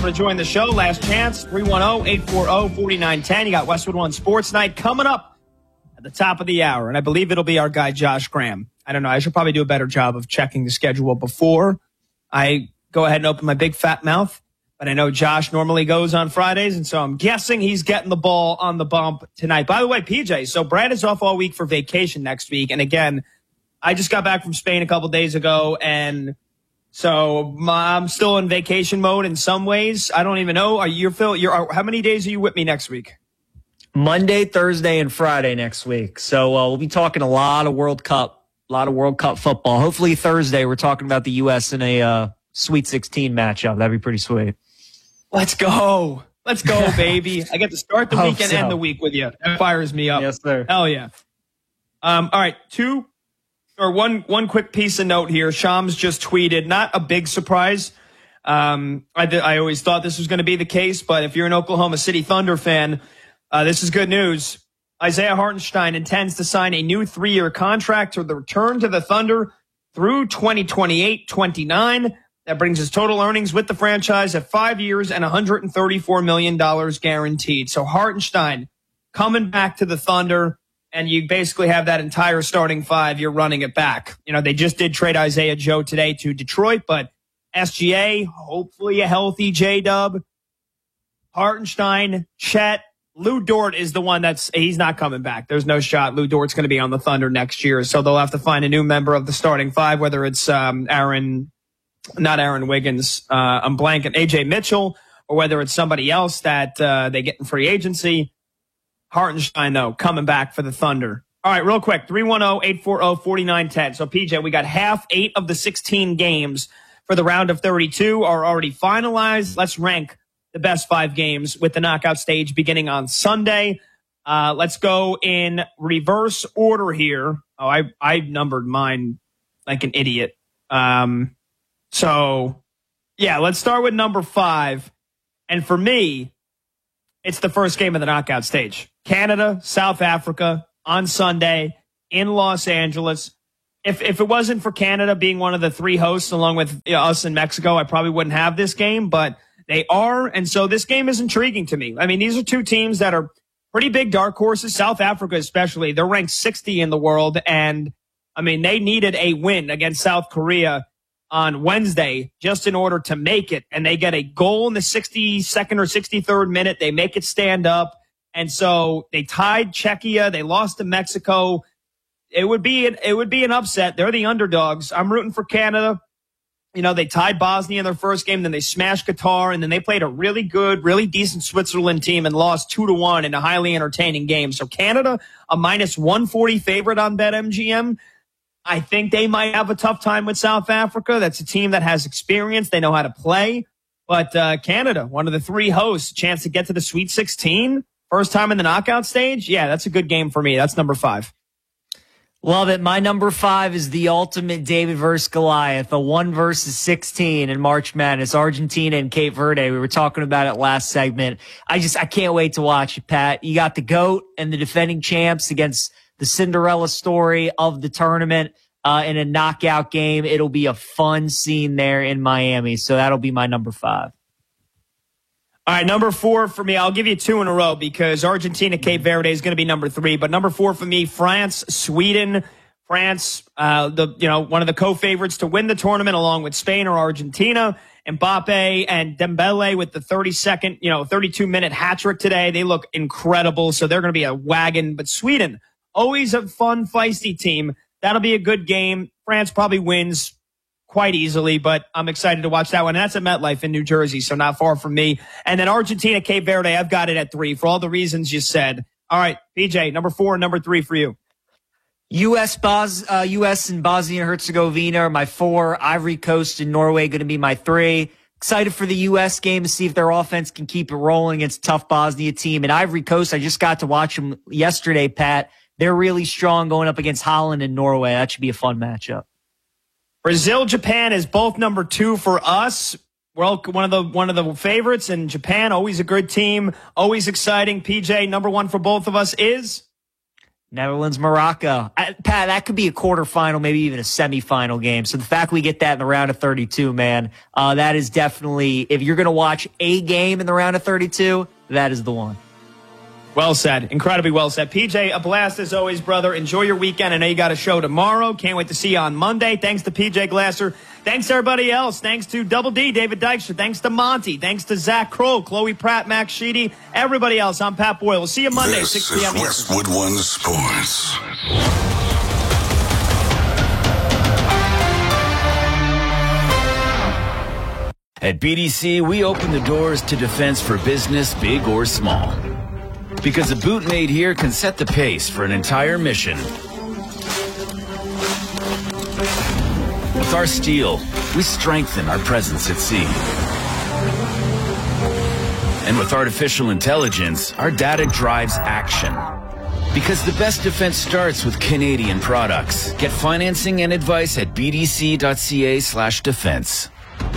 to join the show. Last chance, 310-840-4910. You got Westwood One Sports Night coming up at the top of the hour, and I believe it'll be our guy, Josh Graham. I don't know. I should probably do a better job of checking the schedule before I go ahead and open my big fat mouth. But I know Josh normally goes on Fridays, and so I'm guessing he's getting the ball on the bump tonight. By the way, PJ, so Brad is off all week for vacation next week. And again, I just got back from Spain a couple days ago, and so I'm still in vacation mode in some ways. I don't even know. How many days are you with me next week? Monday, Thursday, and Friday next week. So we'll be talking a lot of World Cup football. Hopefully Thursday we're talking about the U.S. in a Sweet 16 matchup. That'd be pretty sweet. Let's go. Let's go, baby. I get to start the week and end the week with you. That fires me up. Yes, sir. Hell yeah. All right, one quick piece of note here. Shams just tweeted, not a big surprise. I always thought this was going to be the case, but if you're an Oklahoma City Thunder fan, this is good news. Isaiah Hartenstein intends to sign a new 3-year contract to return to the Thunder through 2028-29. That brings his total earnings with the franchise at 5 years and $134 million guaranteed. So Hartenstein coming back to the Thunder, and you basically have that entire starting five. You're running it back. You know, they just did trade Isaiah Joe today to Detroit, but SGA, hopefully a healthy J-Dub, Hartenstein, Chet, Lou Dort is the one he's not coming back. There's no shot Lou Dort's going to be on the Thunder next year. So they'll have to find a new member of the starting five, whether it's not Aaron Wiggins, I'm blanking, AJ Mitchell, or whether it's somebody else that they get in free agency. Hartenstein, though, coming back for the Thunder. All right, real quick, 310-840-4910. So, PJ, we got half 8 of the 16 games for the round of 32 are already finalized. Let's rank the best 5 games with the knockout stage beginning on Sunday. Let's go in reverse order here. Oh, I numbered mine like an idiot. So, yeah, let's start with number 5. And for me, it's the first game of the knockout stage. Canada, South Africa on Sunday in Los Angeles. If it wasn't for Canada being one of the 3 hosts along with us and Mexico, I probably wouldn't have this game, but they are. And so this game is intriguing to me. I mean, these are 2 teams that are pretty big dark horses. South Africa especially, they're ranked 60 in the world. And, I mean, they needed a win against South Korea on Wednesday just in order to make it. And they get a goal in the 62nd or 63rd minute. They make it stand up. And so they tied Czechia. They lost to Mexico. It would be an upset. They're the underdogs. I'm rooting for Canada. You know, they tied Bosnia in their first game, then they smashed Qatar, and then they played a really good, really decent Switzerland team and lost 2-1 in a highly entertaining game. So Canada, a minus 140 favorite on BetMGM. I think they might have a tough time with South Africa. That's a team that has experience. They know how to play. But Canada, one of the 3 hosts, chance to get to the Sweet 16, first time in the knockout stage. Yeah, that's a good game for me. That's number 5. Love it. My number 5 is the ultimate David versus Goliath, the 1 versus 16 in March Madness, Argentina and Cape Verde. We were talking about it last segment. I can't wait to watch it, Pat. You got the GOAT and the defending champs against the Cinderella story of the tournament in a knockout game. It'll be a fun scene there in Miami. So that'll be my number 5. All right, number 4 for me. I'll give you 2 in a row because Argentina, Cape Verde is going to be number 3. But number 4 for me, France, Sweden. France, one of the co-favorites to win the tournament along with Spain or Argentina. Mbappe and Dembele with the 32-minute hat trick today. They look incredible. So they're going to be a wagon. But Sweden, always a fun, feisty team. That'll be a good game. France probably wins quite easily, but I'm excited to watch that one. And that's at MetLife in New Jersey, so not far from me. And then Argentina, Cape Verde, I've got it at 3 for all the reasons you said. All right, PJ, number 4 and number 3 for you. U.S. and Bosnia and Herzegovina are my 4. Ivory Coast and Norway going to be my 3. Excited for the U.S. game to see if their offense can keep it rolling against a tough Bosnia team. And Ivory Coast, I just got to watch them yesterday, Pat. They're really strong going up against Holland and Norway. That should be a fun matchup. Brazil, Japan is both number 2 for us. Well, one of the favorites, and Japan, always a good team, always exciting. PJ, number 1 for both of us is? Netherlands, Morocco. Pat, that could be a quarterfinal, maybe even a semifinal game. So the fact we get that in the round of 32, man, that is definitely, if you're going to watch a game in the round of 32, that is the one. Well said. Incredibly well said. PJ, a blast as always, brother. Enjoy your weekend. I know you got a show tomorrow. Can't wait to see you on Monday. Thanks to PJ Glasser. Thanks to everybody else. Thanks to Double D, David Dykstra. Thanks to Monty. Thanks to Zach Kroll, Chloe Pratt, Max Sheedy, everybody else. I'm Pat Boyle. We'll see you Monday, This 6 p.m. is Westwood One Sports. At BDC, we open the doors to defense for business, big or small. Because a boot made here can set the pace for an entire mission. With our steel, we strengthen our presence at sea. And with artificial intelligence, our data drives action. Because the best defense starts with Canadian products. Get financing and advice at bdc.ca/defense.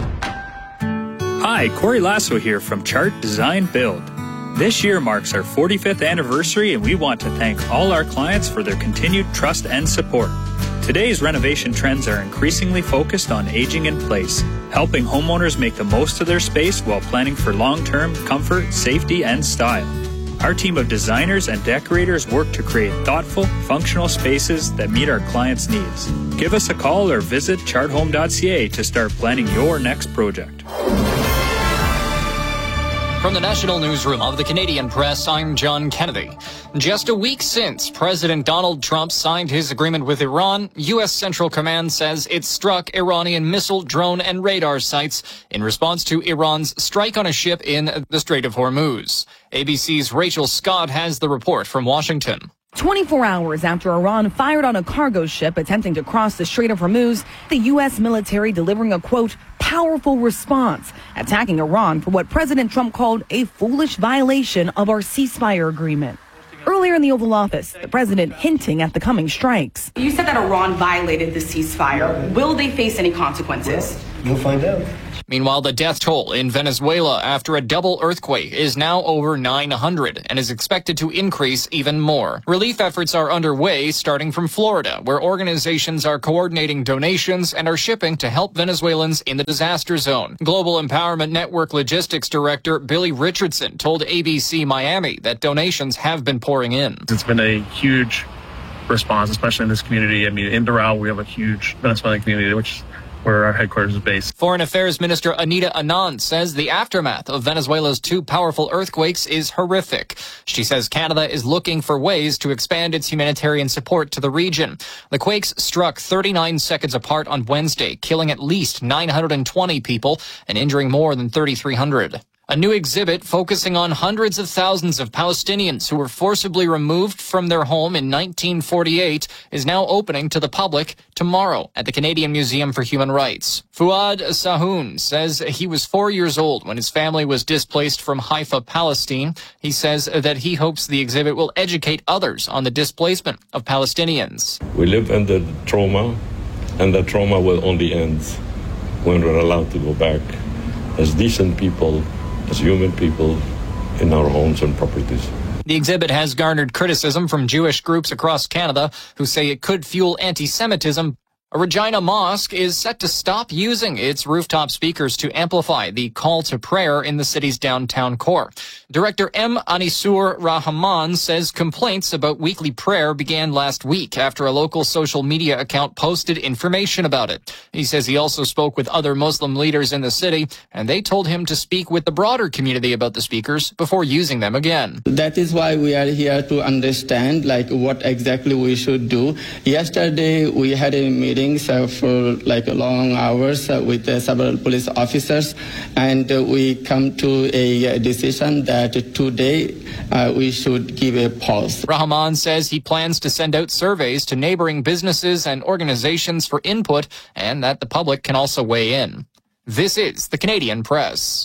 Hi, Corey Lasso here from Chart Design Build. This year marks our 45th anniversary, and we want to thank all our clients for their continued trust and support. Today's renovation trends are increasingly focused on aging in place, helping homeowners make the most of their space while planning for long-term comfort, safety, and style. Our team of designers and decorators work to create thoughtful, functional spaces that meet our clients' needs. Give us a call or visit charthome.ca to start planning your next project. From the National Newsroom of the Canadian Press, I'm John Kennedy. Just a week since President Donald Trump signed his agreement with Iran, U.S. Central Command says it struck Iranian missile, drone, and radar sites in response to Iran's strike on a ship in the Strait of Hormuz. ABC's Rachel Scott has the report from Washington. 24 hours after Iran fired on a cargo ship attempting to cross the Strait of Hormuz, the U.S. military delivering a, quote, powerful response, attacking Iran for what President Trump called a foolish violation of our ceasefire agreement. Earlier in the Oval Office, the president hinting at the coming strikes. You said that Iran violated the ceasefire. Will they face any consequences? You'll find out. Meanwhile, the death toll in Venezuela after a double earthquake is now over 900 and is expected to increase even more. Relief efforts are underway, starting from Florida, where organizations are coordinating donations and are shipping to help Venezuelans in the disaster zone. Global Empowerment Network Logistics Director Billy Richardson told ABC Miami that donations have been pouring in. It's been a huge response, especially in this community. I mean, in Doral, we have a huge Venezuelan community, which where our headquarters is based. Foreign Affairs Minister Anita Anand says the aftermath of Venezuela's two powerful earthquakes is horrific. She says Canada is looking for ways to expand its humanitarian support to the region. The quakes struck 39 seconds apart on Wednesday, killing at least 920 people and injuring more than 3,300. A new exhibit focusing on hundreds of thousands of Palestinians who were forcibly removed from their home in 1948 is now opening to the public tomorrow at the Canadian Museum for Human Rights. Fuad Sahoun says he was 4 years old when his family was displaced from Haifa, Palestine. He says that he hopes the exhibit will educate others on the displacement of Palestinians. We live under trauma, and that trauma will only end when we're allowed to go back as decent people, as human people in our homes and properties. The exhibit has garnered criticism from Jewish groups across Canada who say it could fuel anti-Semitism. A Regina mosque is set to stop using its rooftop speakers to amplify the call to prayer in the city's downtown core. Director M. Anisur Rahman says complaints about weekly prayer began last week after a local social media account posted information about it. He says he also spoke with other Muslim leaders in the city, and they told him to speak with the broader community about the speakers before using them again. That is why we are here to understand what exactly we should do. Yesterday we had a meeting for long hours with several police officers, and we come to a decision that today we should give a pause. Rahman says he plans to send out surveys to neighboring businesses and organizations for input, and that the public can also weigh in. This is the Canadian Press.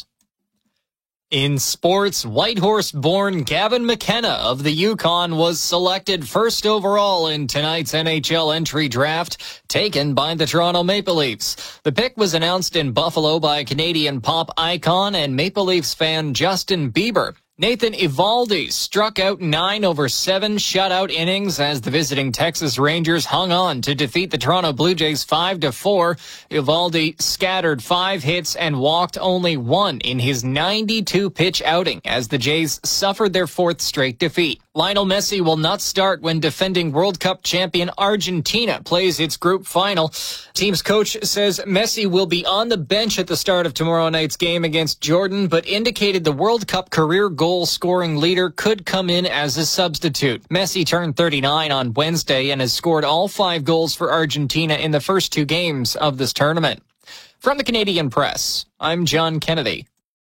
In sports, Whitehorse-born Gavin McKenna of the Yukon was selected first overall in tonight's NHL entry draft, taken by the Toronto Maple Leafs. The pick was announced in Buffalo by Canadian pop icon and Maple Leafs fan Justin Bieber. Nathan Eovaldi struck out 9 over 7 shutout innings as the visiting Texas Rangers hung on to defeat the Toronto Blue Jays 5-4. Eovaldi scattered 5 hits and walked only 1 in his 92-pitch outing as the Jays suffered their 4th straight defeat. Lionel Messi will not start when defending World Cup champion Argentina plays its group final. Team's coach says Messi will be on the bench at the start of tomorrow night's game against Jordan, but indicated the World Cup career goal-scoring leader could come in as a substitute. Messi turned 39 on Wednesday and has scored all 5 goals for Argentina in the first 2 games of this tournament. From the Canadian Press, I'm John Kennedy.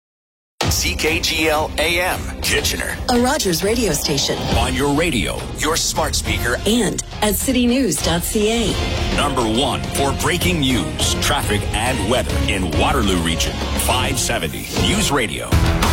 CKGL AM, Kitchener. A Rogers radio station. On your radio, your smart speaker, and at citynews.ca. Number 1 for breaking news, traffic, and weather in Waterloo Region. 570 News Radio.